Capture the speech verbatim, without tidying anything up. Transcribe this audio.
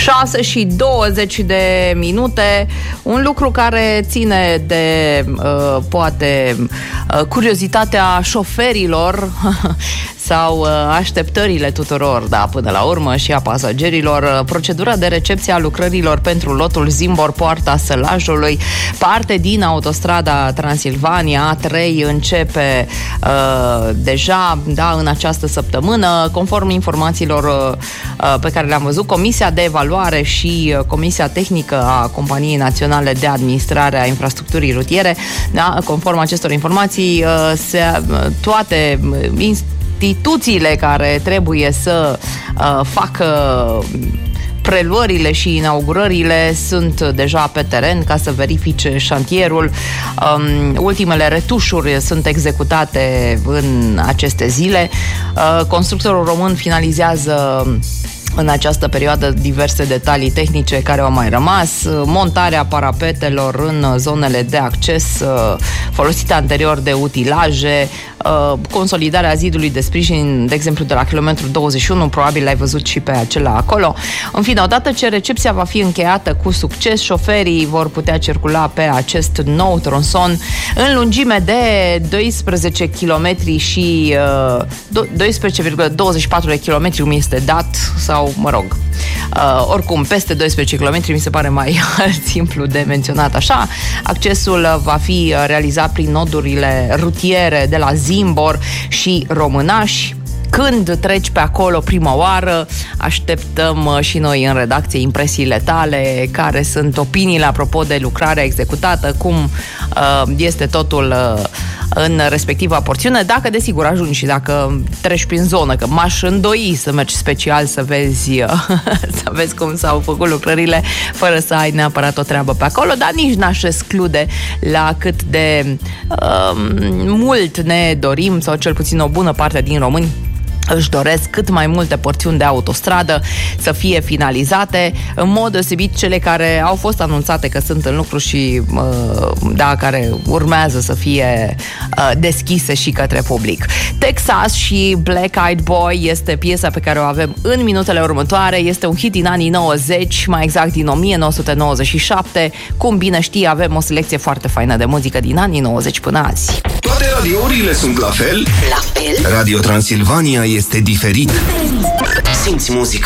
șase și douăzeci de minute, un lucru care ține de uh, poate uh, curiozitatea șoferilor sau uh, așteptările tuturor, da, până la urmă și a pasagerilor. Procedura de recepție a lucrărilor pentru lotul Zimbor-Poarta Sălajului, parte din autostrada Transilvania A trei, începe uh, deja, da, în această săptămână. Conform informațiilor uh, pe care le-am văzut, Comisia de Evaluare și uh, Comisia Tehnică a Companiei Naționale de Administrare a Infrastructurii Rutiere, da, conform acestor informații, uh, se, uh, toate uh, instituțiile care trebuie să uh, facă preluările și inaugurările sunt deja pe teren ca să verifice șantierul. Um, ultimele retușuri sunt executate în aceste zile. Uh, constructorul român finalizează în această perioadă diverse detalii tehnice care au mai rămas, montarea parapetelor în zonele de acces folosite anterior de utilaje, consolidarea zidului de sprijin, de exemplu, de la kilometrul douăzeci și unu, probabil l-ai văzut și pe acela acolo. În fine, odată ce recepția va fi încheiată cu succes, șoferii vor putea circula pe acest nou tronson în lungime de doisprezece kilometri și uh, doisprezece virgulă douăzeci și patru de kilometri mi este dat, sau mă rog, uh, oricum peste doisprezece kilometri mi se pare mai simplu de menționat așa. Accesul va fi realizat prin nodurile rutiere de la Zimbor și Românaș. Când treci pe acolo prima oară, așteptăm și noi în redacție impresiile tale, care sunt opiniile apropo de lucrarea executată, cum uh, este totul uh, în respectiva porțiune, dacă desigur ajungi și dacă treci prin zonă, că m-aș îndoi să mergi special să vezi, uh, să vezi cum s-au făcut lucrările fără să ai neapărat o treabă pe acolo, dar nici n-aș exclude la cât de uh, mult ne dorim, sau cel puțin o bună parte din români își doresc cât mai multe porțiuni de autostradă să fie finalizate, în mod deosebit cele care au fost anunțate că sunt în lucru și da, care urmează să fie deschise și către public. Texas și Black Eyed Boy este piesa pe care o avem în minutele următoare. Este un hit din anii nouăzeci, mai exact din o mie nouă sute nouăzeci și șapte. Cum bine știi, avem o selecție foarte faină de muzică din anii nouăzeci până azi. Toate radiourile sunt la fel? La fel? Radio Transilvania este diferit. Simți muzica.